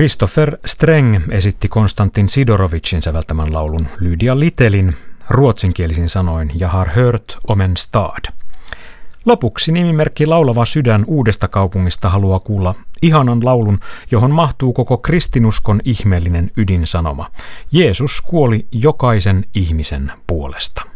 Christopher Streng esitti Konstantin Sidorovicin säveltämän laulun Lydia Litelin ruotsinkielisin sanoin Jag har hört om en stad. Lopuksi nimimerkki Laulava sydän Uudesta kaupungista haluaa kuulla ihanan laulun, johon mahtuu koko kristinuskon ihmeellinen ydinsanoma. Jeesus kuoli jokaisen ihmisen puolesta.